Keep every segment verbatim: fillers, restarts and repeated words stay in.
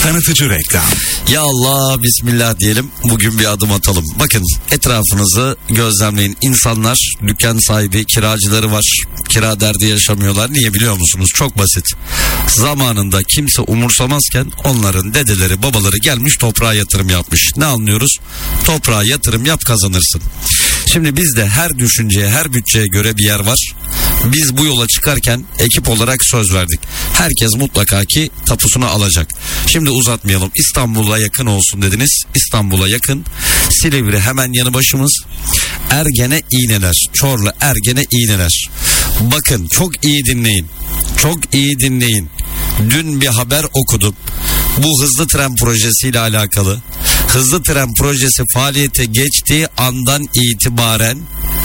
Tanıtıcı reklam. Ya Allah, bismillah diyelim, bugün bir adım atalım. Bakın, etrafınızı gözlemleyin. İnsanlar, dükkan sahibi, kiracıları var. Kira derdi yaşamıyorlar. Niye biliyor musunuz? Çok basit. Zamanında kimse umursamazken onların dedeleri, babaları gelmiş toprağa yatırım yapmış. Ne anlıyoruz? Toprağa yatırım yap, kazanırsın. Şimdi bizde her düşünceye, her bütçeye göre bir yer var. Biz bu yola çıkarken ekip olarak söz verdik. Herkes mutlaka ki tapusunu alacak. Şimdi uzatmayalım. İstanbul'a yakın olsun dediniz. İstanbul'a yakın. Silivri hemen yanı başımız. Ergene İğneler. Çorlu Ergene İğneler. Bakın, çok iyi dinleyin. Çok iyi dinleyin. Dün bir haber okudum. Bu hızlı tren projesiyle alakalı. Hızlı tren projesi faaliyete geçtiği andan itibaren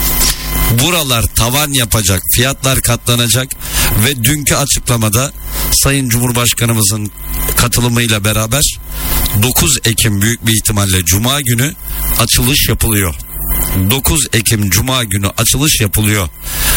buralar tavan yapacak, fiyatlar katlanacak ve dünkü açıklamada Sayın Cumhurbaşkanımızın katılımıyla beraber dokuz Ekim büyük bir ihtimalle Cuma günü açılış yapılıyor. dokuz Ekim Cuma günü açılış yapılıyor.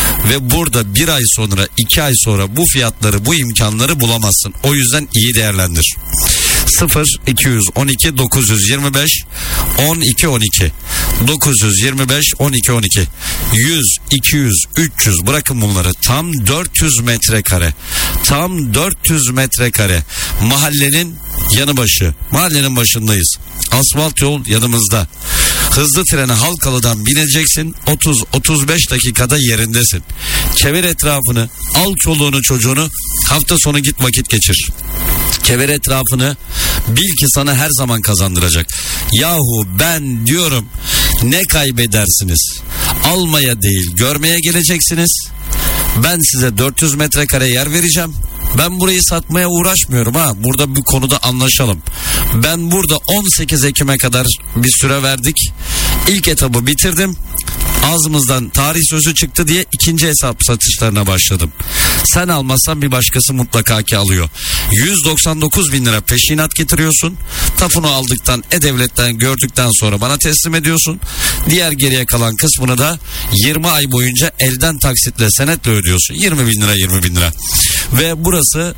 Ve burada bir ay sonra, iki ay sonra bu fiyatları, bu imkanları bulamazsın. O yüzden iyi değerlendir. sıfır iki on iki dokuz yirmi beş on iki on iki dokuz yirmi beş on iki on iki yüz, iki yüz, üç yüz, bırakın bunları, tam dört yüz metrekare, tam dört yüz metrekare, mahallenin yanı başı, mahallenin başındayız, asfalt yol yanımızda. Hızlı trene Halkalı'dan bineceksin, otuz otuz beş dakikada yerindesin. Çevir etrafını, al çoluğunu çocuğunu, hafta sonu git vakit geçir. Çevir etrafını, bil ki sana her zaman kazandıracak. Yahu ben diyorum, ne kaybedersiniz? Almaya değil, görmeye geleceksiniz. Ben size dört yüz metrekare yer vereceğim. Ben burayı satmaya uğraşmıyorum ha. Burada bir konuda anlaşalım. Ben burada on sekiz Ekim'e kadar bir süre verdik. İlk etabı bitirdim. Ağzımızdan tarih sözü çıktı diye ikinci hesap satışlarına başladım. Sen almazsan bir başkası mutlaka ki alıyor. yüz doksan dokuz bin lira peşinat getiriyorsun. Tapunu aldıktan, E-Devlet'ten gördükten sonra bana teslim ediyorsun. Diğer geriye kalan kısmını da yirmi ay boyunca elden taksitle, senetle ödüyorsun. yirmi bin lira, yirmi bin lira. Ve burası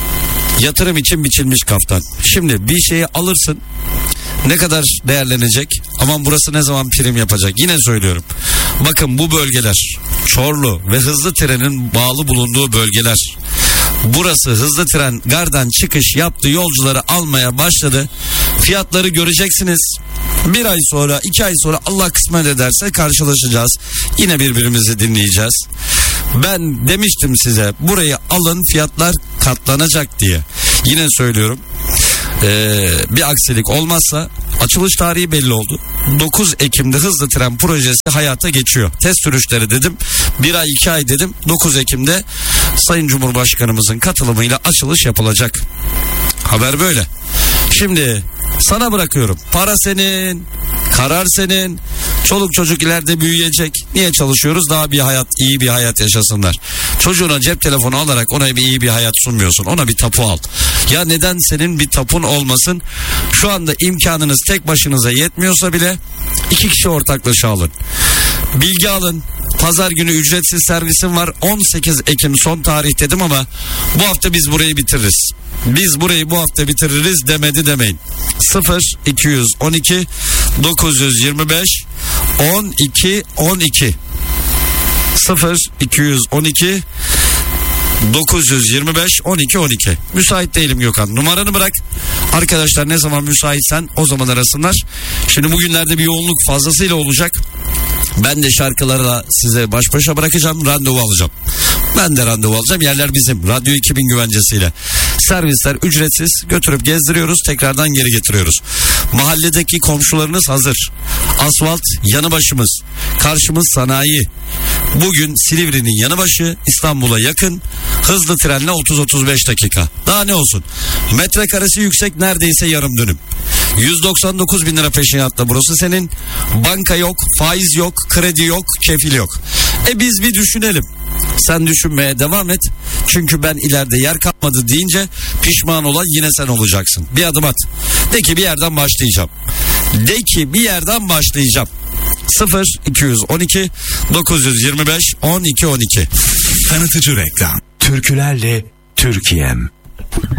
yatırım için biçilmiş kaftan. Şimdi bir şeyi alırsın, ne kadar değerlenecek? Aman burası ne zaman prim yapacak? Yine söylüyorum. Bakın, bu bölgeler, Çorlu ve hızlı trenin bağlı bulunduğu bölgeler. Burası hızlı tren gardan çıkış yaptı, yolcuları almaya başladı. Fiyatları göreceksiniz. Bir ay sonra, iki ay sonra Allah kısmet ederse karşılaşacağız. Yine birbirimizi dinleyeceğiz. Ben demiştim size, burayı alın, fiyatlar katlanacak diye. Yine söylüyorum. Ee, bir aksilik olmazsa, açılış tarihi belli oldu. dokuz Ekim'de hızlı tren projesi hayata geçiyor. Test sürüşleri dedim. Bir ay, iki ay dedim. dokuz Ekim'de Sayın Cumhurbaşkanımızın katılımıyla açılış yapılacak. Haber böyle. Şimdi sana bırakıyorum. Para senin, karar senin. Çoluk çocuk ileride büyüyecek. Niye çalışıyoruz? Daha bir hayat, iyi bir hayat yaşasınlar. Çocuğuna cep telefonu alarak ona bir iyi bir hayat sunmuyorsun. Ona bir tapu al. Ya neden senin bir tapun olmasın? Şu anda imkanınız tek başınıza yetmiyorsa bile iki kişi ortaklaşa alın. Bilgi alın. Pazar günü ücretsiz servisim var. on sekiz Ekim son tarih dedim ama bu hafta biz burayı bitiririz. Biz burayı bu hafta bitiririz demedi demeyin. sıfır iki on iki dokuz yirmi beş on iki on iki sıfır iki on iki dokuz yirmi beş on iki on iki. Müsait değilim Gökhan. Numaranı bırak. Arkadaşlar ne zaman müsaitsen o zaman arasınlar. Şimdi bugünlerde bir yoğunluk fazlasıyla olacak. Ben de şarkılarla size baş başa bırakacağım. Randevu alacağım. Ben de randevu alacağım. Yerler bizim. Radyo iki bin güvencesiyle. Servisler ücretsiz. Götürüp gezdiriyoruz. Tekrardan geri getiriyoruz. Mahalledeki komşularınız hazır. Asfalt yanı başımız. Karşımız sanayi. Bugün Silivri'nin yanı başı, İstanbul'a yakın. Hızlı trenle otuz otuz beş dakika. Daha ne olsun? Metrekaresi yüksek, neredeyse yarım dönüm. yüz doksan dokuz bin lira peşinatta burası senin. Banka yok, faiz yok, kredi yok, kefil yok. E biz bir düşünelim. Sen düşünmeye devam et. Çünkü ben ileride yer kalmadı deyince pişman olan yine sen olacaksın. Bir adım at. De ki bir yerden başlayacağım. De ki bir yerden başlayacağım. sıfır iki on iki dokuz yirmi beş on iki on iki. Tanıtıcı reklam. Türkülerle Türkiye'm.